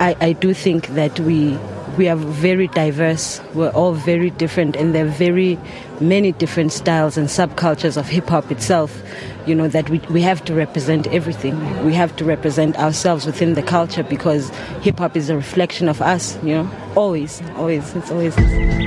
I do think that we are very diverse. We're all very different, and there are very many different styles and subcultures of hip-hop itself, that we have to represent everything. We have to represent ourselves within the culture, because hip-hop is a reflection of us, always. It's always.